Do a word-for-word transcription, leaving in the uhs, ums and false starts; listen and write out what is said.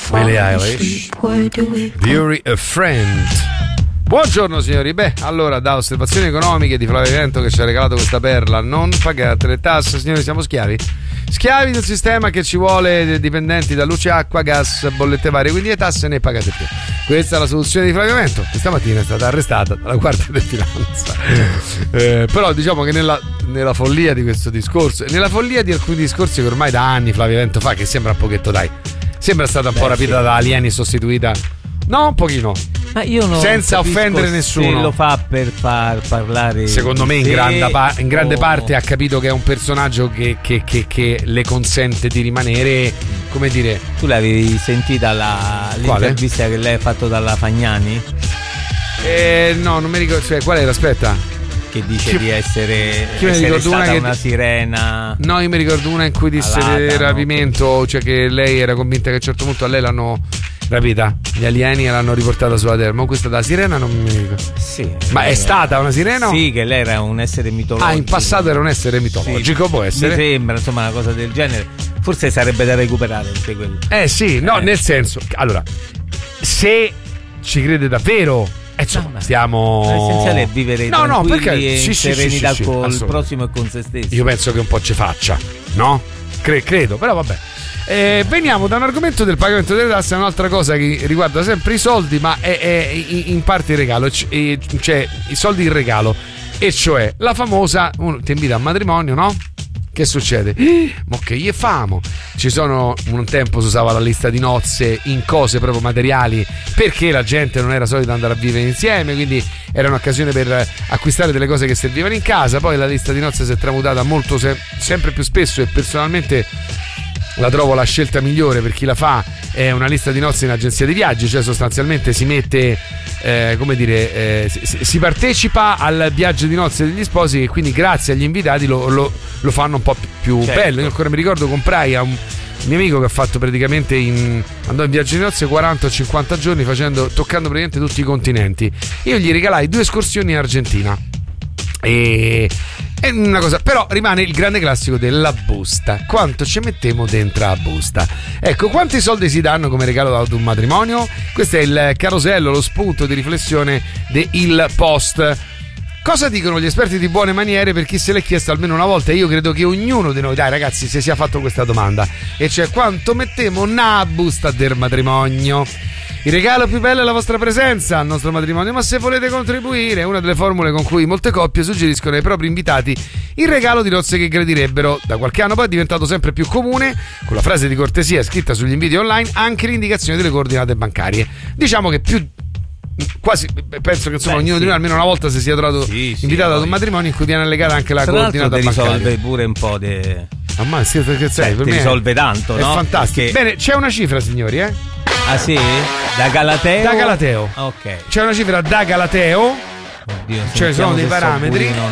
Billie Eilish, Bury a Friend. Buongiorno signori, beh, allora da osservazioni economiche di Flavio Vento che ci ha regalato questa perla: non pagate le tasse, signori, siamo schiavi. Schiavi del sistema che ci vuole dipendenti da luce, acqua, gas, bollette varie, quindi le tasse ne pagate più. Questa è la soluzione di Flavio Vento, che stamattina è stata arrestata dalla Guardia di Finanza. Eh, però diciamo che nella, nella follia di questo discorso, nella follia di alcuni discorsi che ormai da anni Flavio Vento fa, che sembra un pochetto, dai, sembra stata un Beh, po' rapita sì. da alieni e sostituita. No, un pochino. Ma io non senza offendere nessuno. Se lo fa per far parlare. Secondo me in grande, pa- in grande o... parte ha capito che è un personaggio che, che, che, che le consente di rimanere, come dire. Tu l'avevi sentita la, l'intervista che lei ha fatto dalla Fagnani? Eh, no, non mi ricordo. Cioè, qual era? Aspetta. Che dice che, di essere, che essere stata una, che, una sirena. No, io mi ricordo una in cui disse alata, rapimento, no? Cioè che lei era convinta che a un certo punto a lei l'hanno rapita, gli alieni l'hanno riportata sulla Terra. Ma questa da sirena non mi ricordo. Sì. Ma è stata una sirena? Sì, che lei era un essere mitologico. Ah, in passato era un essere mitologico, sì, può essere. Mi sembra, insomma, una cosa del genere. Forse sarebbe da recuperare anche quello. Eh sì, no, eh. nel senso, allora, se ci crede davvero, eh, insomma, no, stiamo. L'essenziale è vivere no, no, perché e sì, in sì, serenità sì, sì, con sì, il prossimo e con se stesso. Io penso che un po' ci faccia, no? Cre- credo, però vabbè. Eh, veniamo da un argomento del pagamento delle tasse a un'altra cosa che riguarda sempre i soldi, ma è, è in parte il regalo, cioè i soldi in regalo, e cioè la famosa, uno ti invita a matrimonio, no? Che succede? Ma che gli famo? Ci sono, un tempo si usava la lista di nozze in cose proprio materiali, perché la gente non era solita andare a vivere insieme, quindi era un'occasione per acquistare delle cose che servivano in casa. Poi la lista di nozze si è tramutata molto, se- sempre più spesso, e personalmente la trovo la scelta migliore per chi la fa. È una lista di nozze in agenzia di viaggi, cioè sostanzialmente si mette, eh, come dire, eh, si, si partecipa al viaggio di nozze degli sposi, e quindi grazie agli invitati lo, lo, lo fanno un po' più certo. bello. Io ancora mi ricordo, comprai a un mio amico che ha fatto praticamente in, andò in viaggio di nozze quaranta o cinquanta giorni, facendo, toccando praticamente tutti i continenti. Io gli regalai due escursioni in Argentina. E è una cosa, però rimane il grande classico della busta. Quanto ci mettiamo dentro la busta? Ecco, quanti soldi si danno come regalo ad un matrimonio? Questo è il carosello, lo spunto di riflessione de Il Post. Cosa dicono gli esperti di buone maniere per chi se l'è chiesto almeno una volta? Io credo che ognuno di noi, dai ragazzi, se sia fatto questa domanda, e cioè quanto mettiamo na busta del matrimonio? Il regalo più bello è la vostra presenza al nostro matrimonio, ma se volete contribuire, è una delle formule con cui molte coppie suggeriscono ai propri invitati il regalo di nozze che gradirebbero. Da qualche anno poi è diventato sempre più comune, con la frase di cortesia scritta sugli inviti online, anche l'indicazione delle coordinate bancarie. Diciamo che più quasi, penso che insomma Beh, ognuno sì. di noi almeno una volta si sia trovato sì, invitato sì, ad un matrimonio in cui viene allegata anche la tra coordinata bancaria. Risolve pure un po' di de... ah, ma sì, perché sai, Beh, per me risolve è, tanto, è no? fantastico. Perché... Bene, c'è una cifra, signori, eh? Ah sì? Da Galateo? Da Galateo. Ok. C'è una cifra da Galateo. Oddio, cioè sono dei parametri. Non...